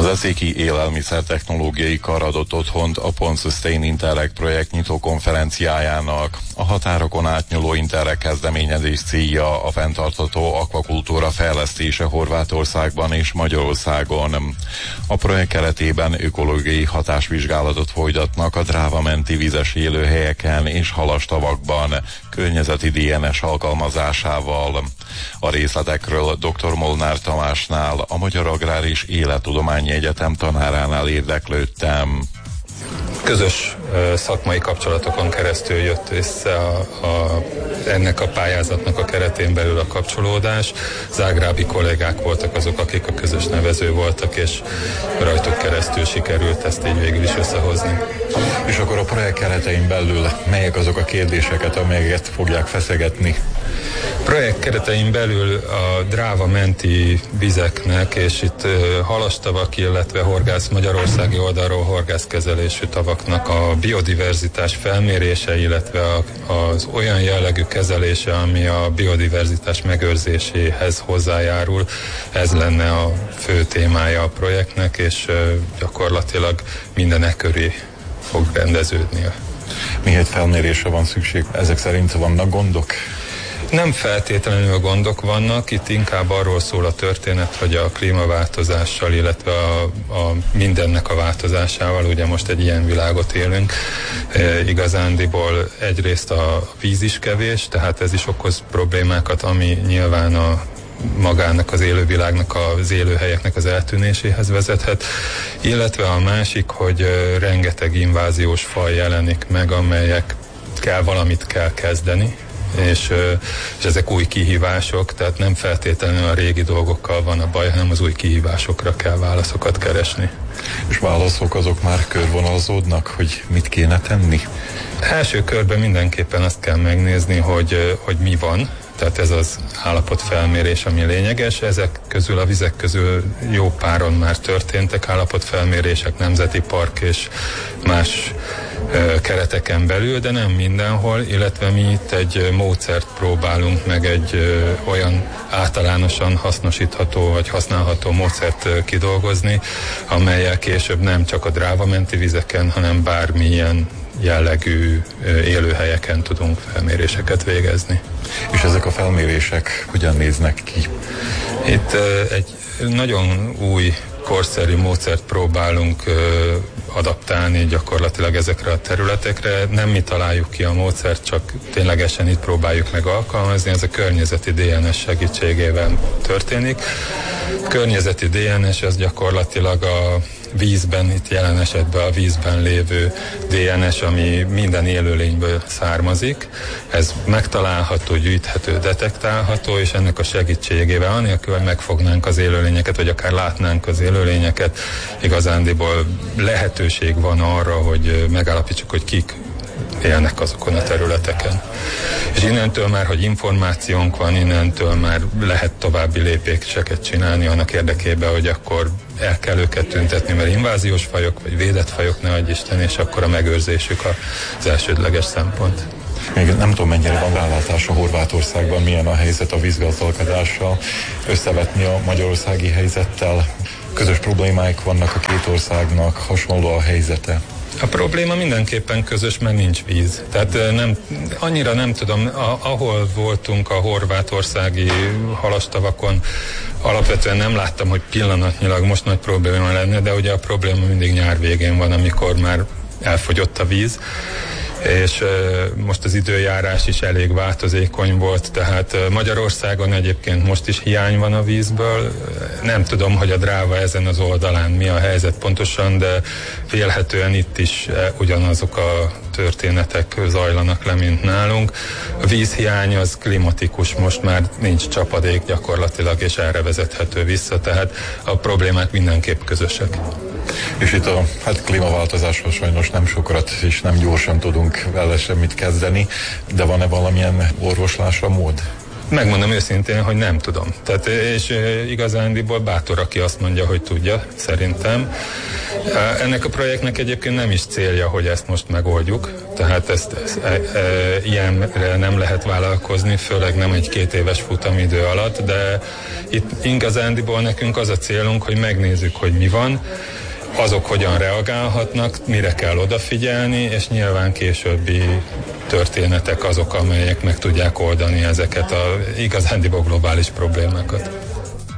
Az Eszéki Élelmiszer-technológiai Kar adott otthont a Pont Sustain Interreg projekt nyitó konferenciájának. A határokon átnyúló Interreg kezdeményezés célja a fenntartható akvakultúra fejlesztése Horvátországban és Magyarországon. A projekt keretében ökológiai hatásvizsgálatot folytatnak a Dráva menti vizes élőhelyeken és halastavakban, környezeti DNS alkalmazásával. A részletekről dr. Molnár Tamásnál, a Magyar Agrár és Élettudományi Egyetem tanáránál érdeklődtem. Közös szakmai kapcsolatokon keresztül jött össze ennek a pályázatnak a keretén belül a kapcsolódás. Zágrábi kollégák voltak azok, akik a közös nevező voltak, és rajtuk keresztül sikerült ezt így végül is összehozni. És akkor a projekt keretein belül melyek azok a kérdéseket, amelyeket fogják feszegetni? Projekt keretein belül a Dráva menti vizeknek, és itt halastavak, illetve magyarországi oldalról horgászkezelésű tavaknak a biodiverzitás felmérése, illetve az olyan jellegű kezelése, ami a biodiverzitás megőrzéséhez hozzájárul. Ez lenne a fő témája a projektnek, és gyakorlatilag mindenek köré fog rendeződni. Miért felmérésre van szükség? Ezek szerint vannak gondok? Nem feltétlenül gondok vannak, itt inkább arról szól a történet, hogy a klímaváltozással, illetve a mindennek a változásával, ugye most egy ilyen világot élünk, igazándiból egyrészt a víz is kevés, tehát ez is okoz problémákat, ami nyilván magának az élővilágnak, az élőhelyeknek az eltűnéséhez vezethet, illetve a másik, hogy rengeteg inváziós faj jelenik meg, valamit kell kezdeni, és ezek új kihívások, tehát nem feltétlenül a régi dolgokkal van a baj, hanem az új kihívásokra kell válaszokat keresni. És válaszok azok már körvonalazódnak, hogy mit kéne tenni? Első körben mindenképpen azt kell megnézni, hogy mi van, tehát ez az állapotfelmérés, ami lényeges. Ezek közül, a vizek közül jó páron már történtek állapotfelmérések, nemzeti park és más kereteken belül, de nem mindenhol, illetve mi itt egy módszert próbálunk meg, egy olyan általánosan hasznosítható vagy használható módszert kidolgozni, amellyel később nem csak a Dráva menti vizeken, hanem bármilyen jellegű élőhelyeken tudunk felméréseket végezni. És ezek a felmérések hogyan néznek ki? Itt egy nagyon új korszerű módszert próbálunk adaptálni gyakorlatilag ezekre a területekre. Nem mi találjuk ki a módszert, csak ténylegesen itt próbáljuk meg alkalmazni. Ez a környezeti DNS segítségével történik. Környezeti DNS az gyakorlatilag a vízben, itt jelen esetben a vízben lévő DNS, ami minden élőlényből származik. Ez megtalálható, gyűjthető, detektálható, és ennek a segítségével, anélkül, hogy megfognánk az élőlényeket, vagy akár látnánk az élőlényeket, igazándiból lehetőség van arra, hogy megállapítsuk, hogy kik élnek azokon a területeken. És innentől már, hogy információnk van, innentől már lehet további lépéseket csinálni annak érdekében, hogy akkor el kell őket tüntetni, mert inváziós fajok, vagy védett fajok, ne adj Isten, és akkor a megőrzésük az elsődleges szempont. Még nem tudom, mennyire van rálátás a Horvátországban, milyen a helyzet a vízgazdálkodással, összevetni a magyarországi helyzettel. Közös problémáik vannak a két országnak, hasonló a helyzete. A probléma mindenképpen közös, mert nincs víz. Tehát annyira nem tudom, ahol voltunk a horvátországi halastavakon, alapvetően nem láttam, hogy pillanatnyilag most nagy probléma lenne, de ugye a probléma mindig nyár végén van, amikor már elfogyott a víz, és most az időjárás is elég változékony volt, tehát Magyarországon egyébként most is hiány van a vízből. Nem tudom, hogy a Dráva ezen az oldalán mi a helyzet pontosan, de vélhetően itt is ugyanazok a történetek zajlanak le, mint nálunk. A vízhiány az klimatikus, most már nincs csapadék gyakorlatilag, és erre vezethető vissza, tehát a problémák mindenképp közösek. És itt a klímaváltozásról sajnos nem sokat és nem gyorsan tudunk vele semmit kezdeni, de van-e valamilyen orvoslásra mód? Megmondom őszintén, hogy nem tudom. Tehát, és igazándiból bátor, aki azt mondja, hogy tudja, szerintem. Ennek a projektnek egyébként nem is célja, hogy ezt most megoldjuk, tehát ilyenre nem lehet vállalkozni, főleg nem egy 2 éves futamidő alatt, de itt igazándiból nekünk az a célunk, hogy megnézzük, hogy mi van, azok hogyan reagálhatnak, mire kell odafigyelni, és nyilván későbbi történetek azok, amelyek meg tudják oldani ezeket a igazándiból globális problémákat.